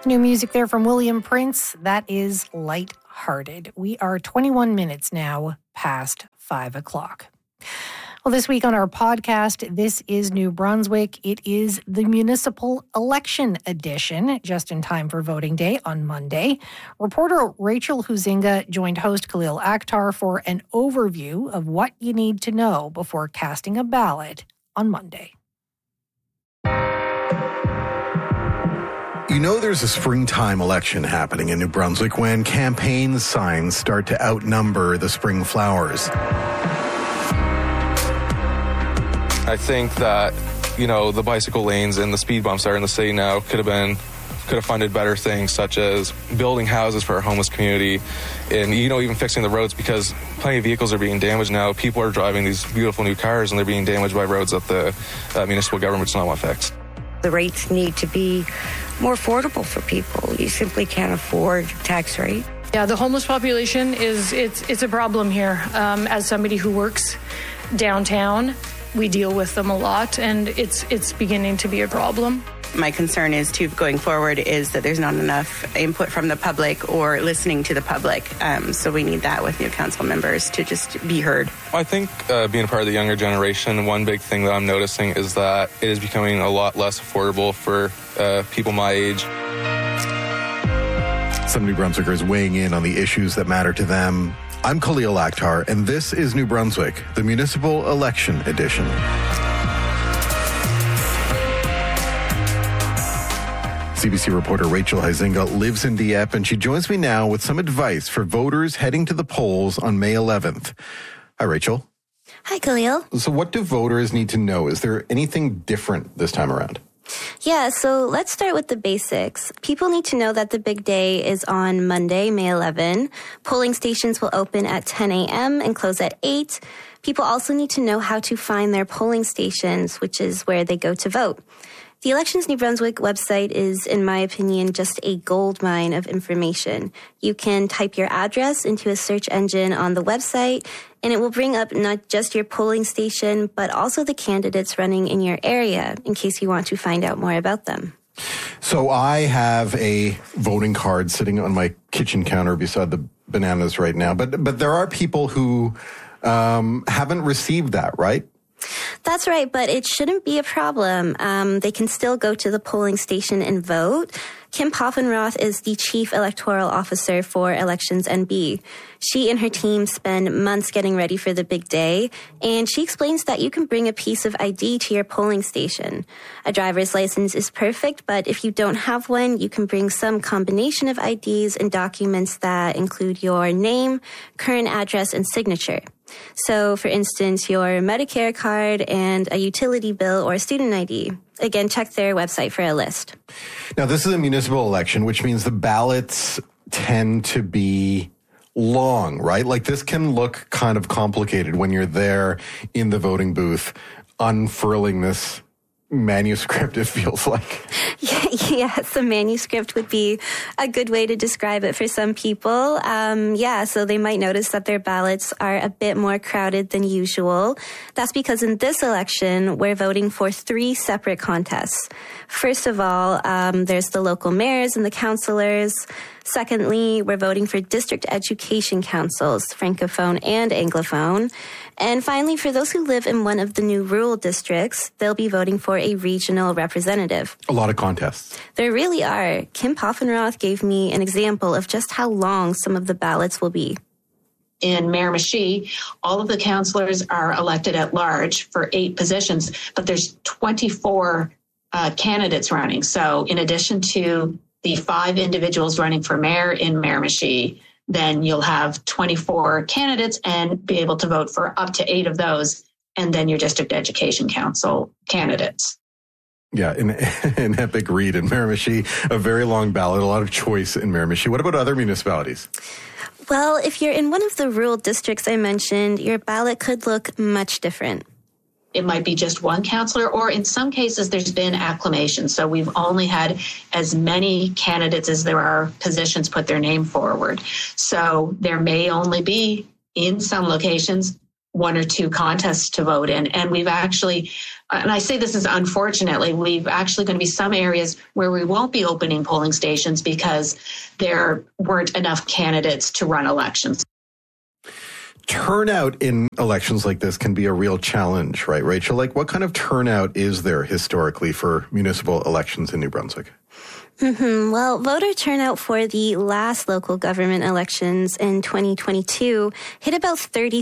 New music there from William Prince. That is Light-Hearted. We are 21 minutes now past 5 o'clock. Well, this week on our podcast, This is New Brunswick. It is the municipal election edition, just in time for voting day on Monday. Reporter Rachel Huizinga joined host Khalil Akhtar for an overview of what you need to know before casting a ballot on Monday. You know there's a springtime election happening in New Brunswick when campaign signs start to outnumber the spring flowers. I think that, the bicycle lanes and the speed bumps that are in the city now could have funded better things, such as building houses for our homeless community and, even fixing the roads, because plenty of vehicles are being damaged now. People are driving these beautiful new cars and they're being damaged by roads that the municipal government does not want fixed. The rates need to be more affordable for people. You simply can't afford tax rate. Yeah, the homeless population it's a problem here. As somebody who works downtown, we deal with them a lot, and it's beginning to be a problem. My concern is, too, going forward, is that there's not enough input from the public or listening to the public. So we need that with new council members to just be heard. I think being a part of the younger generation, one big thing that I'm noticing is that it is becoming a lot less affordable for people my age. Some New Brunswickers weighing in on the issues that matter to them. I'm Khalil Akhtar, and this is New Brunswick, the Municipal Election Edition. CBC reporter Rachel Huizinga lives in Dieppe, and she joins me now with some advice for voters heading to the polls on May 11th. Hi, Rachel. Hi, Khalil. So what do voters need to know? Is there anything different this time around? Yeah, so let's start with the basics. People need to know that the big day is on Monday, May 11. Polling stations will open at 10 a.m. and close at 8. People also need to know how to find their polling stations, which is where they go to vote. The Elections New Brunswick website is, in my opinion, just a goldmine of information. You can type your address into a search engine on the website, and it will bring up not just your polling station, but also the candidates running in your area, in case you want to find out more about them. So I have a voting card sitting on my kitchen counter beside the bananas right now, but there are people who haven't received that, right? That's right, but it shouldn't be a problem. They can still go to the polling station and vote. Kim Poffenroth is the Chief Electoral Officer for Elections NB. She and her team spend months getting ready for the big day, and she explains that you can bring a piece of ID to your polling station. A driver's license is perfect, but if you don't have one, you can bring some combination of IDs and documents that include your name, current address, and signature. So, for instance, your Medicare card and a utility bill or a student ID. Again, check their website for a list. Now, this is a municipal election, which means the ballots tend to be long, right? Like, this can look kind of complicated when you're there in the voting booth, unfurling this manuscript, it feels like. Yes, the manuscript would be a good way to describe it for some people. So they might notice that their ballots are a bit more crowded than usual. That's because in this election, we're voting for 3 separate contests. First of all, there's the local mayors and the councillors. Secondly, we're voting for district education councils, Francophone and Anglophone. And finally, for those who live in one of the new rural districts, they'll be voting for a regional representative. A lot of contests. There really are. Kim Poffenroth gave me an example of just how long some of the ballots will be. In Miramichi, all of the councillors are elected at large for 8 positions, but there's 24 candidates running. So in addition to the 5 individuals running for mayor in Miramichi, then you'll have 24 candidates and be able to vote for up to 8 of those, and then your district education council candidates. Yeah, an epic read in Miramichi, a very long ballot, a lot of choice in Miramichi. What about other municipalities? Well, if you're in one of the rural districts I mentioned, your ballot could look much different. It might be just one councillor, or in some cases there's been acclamation. So we've only had as many candidates as there are positions put their name forward. So there may only be, in some locations, one or two contests to vote in. And we've actually, and I say this is unfortunately, we've actually going to be some areas where we won't be opening polling stations because there weren't enough candidates to run elections. Turnout in elections like this can be a real challenge, right, Rachel? Like, what kind of turnout is there historically for municipal elections in New Brunswick? Well, voter turnout for the last local government elections in 2022 hit about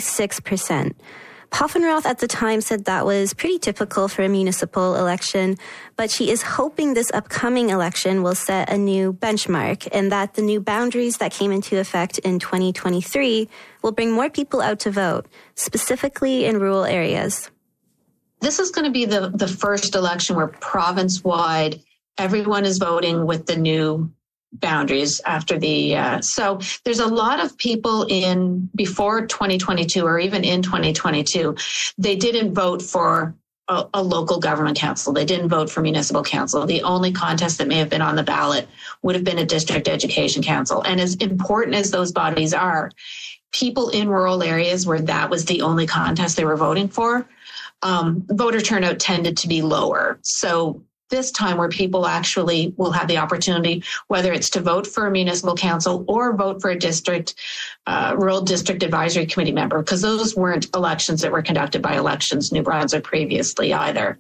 36%. Poffenroth at the time said that was pretty typical for a municipal election, but she is hoping this upcoming election will set a new benchmark and that the new boundaries that came into effect in 2023 will bring more people out to vote, specifically in rural areas. This is going to be the first election where province-wide everyone is voting with the new boundaries after the so there's a lot of people in before 2022 or even in 2022 they didn't vote for a local government council. They didn't vote for municipal council. The only contest that may have been on the ballot would have been a district education council. And as important as those bodies are, people in rural areas where that was the only contest they were voting for, voter turnout tended to be lower. So this time where people actually will have the opportunity, whether it's to vote for a municipal council or vote for a district, rural district advisory committee member, because those weren't elections that were conducted by Elections New Brunswick previously either.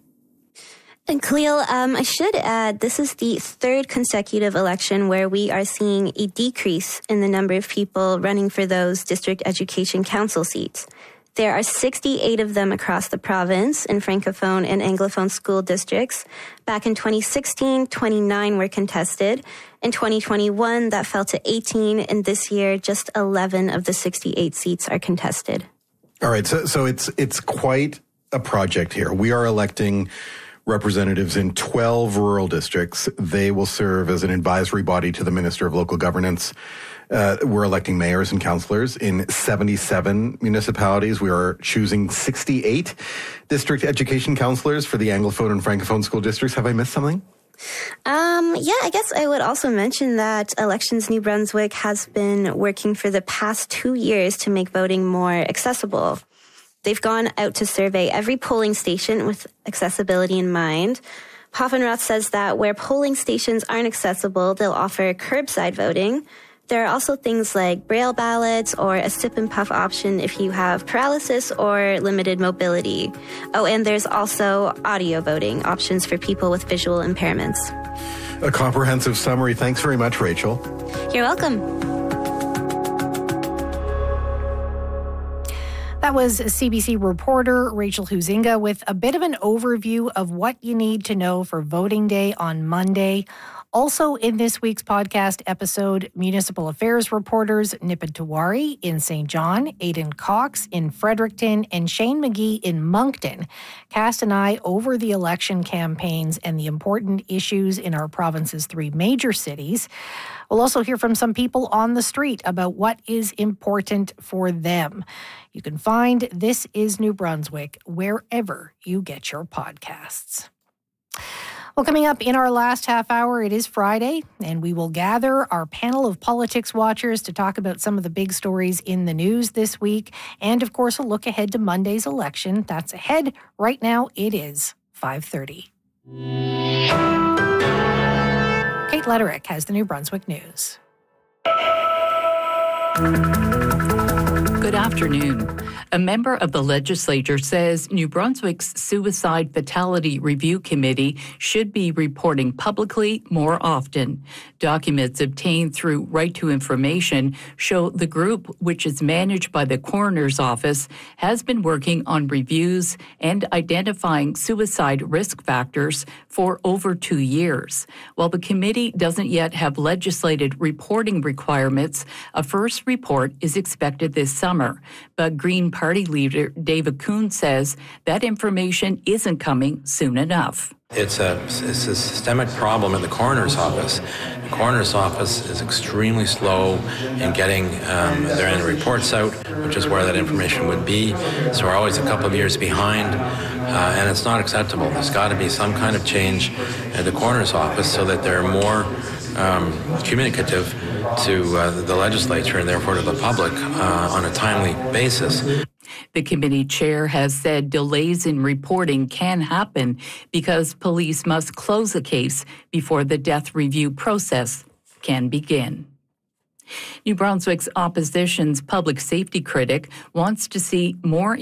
And Khalil, I should add, this is the third consecutive election where we are seeing a decrease in the number of people running for those district education council seats. There are 68 of them across the province in Francophone and Anglophone school districts. Back in 2016, 29 were contested. In 2021, that fell to 18, and this year, just 11 of the 68 seats are contested. All right, so it's quite a project here. We are electing representatives in 12 rural districts. They will serve as an advisory body to the Minister of Local Governance. We're electing mayors and councillors in 77 municipalities. We are choosing 68 district education councillors for the Anglophone and Francophone school districts. Have I missed something? Yeah, I guess I would also mention that Elections New Brunswick has been working for the past 2 years to make voting more accessible. They've gone out to survey every polling station with accessibility in mind. Poffenroth says that where polling stations aren't accessible, they'll offer curbside voting. There are also things like braille ballots or a sip and puff option if you have paralysis or limited mobility. Oh, and there's also audio voting options for people with visual impairments. A comprehensive summary. Thanks very much, Rachel. You're welcome. That was CBC reporter Rachel Huizinga with a bit of an overview of what you need to know for voting day on Monday. Also in this week's podcast episode, municipal affairs reporters Nipid Tiwari in St. John, Aidan Cox in Fredericton, and Shane McGee in Moncton cast an eye over the election campaigns and the important issues in our province's three major cities. We'll also hear from some people on the street about what is important for them. You can find This is New Brunswick wherever you get your podcasts. Well, coming up in our last half hour, it is Friday, and we will gather our panel of politics watchers to talk about some of the big stories in the news this week. And, of course, a look ahead to Monday's election. That's ahead. Right now, it is 5:30. Kate Letterick has the New Brunswick News. Good afternoon. A member of the legislature says New Brunswick's Suicide Fatality Review Committee should be reporting publicly more often. Documents obtained through Right to Information show the group, which is managed by the Coroner's Office, has been working on reviews and identifying suicide risk factors for over 2 years. While the committee doesn't yet have legislated reporting requirements, a first report is expected this summer. But Green Party leader David Kuhn says that information isn't coming soon enough. It's a systemic problem in the Coroner's Office. The Coroner's Office is extremely slow in getting their end reports out, which is where that information would be. So we're always a couple of years behind, and it's not acceptable. There's got to be some kind of change at the Coroner's Office so that they're more communicative to the legislature and therefore to the public on a timely basis. The committee chair has said delays in reporting can happen because police must close a case before the death review process can begin. New Brunswick's opposition's public safety critic wants to see more